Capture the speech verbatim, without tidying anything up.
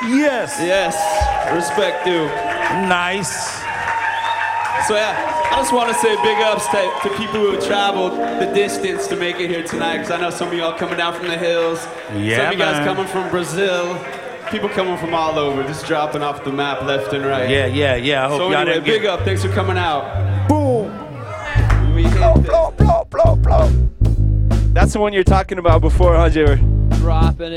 Yes. Yes. Respect due. Nice. So yeah, I just want to say big ups to, to people who have traveled the distance to make it here tonight, because I know some of y'all coming down from the hills. Yeah, some of you guys man. coming from Brazil. People coming from all over, just dropping off the map left and right. Yeah, yeah, yeah. I hope So y'all anyway, didn't get... big up. Thanks for coming out. Boom. We hit Blow, this. blow, blow, blow, blow. That's the one you're talking about before, huh, Jay? Dropping it.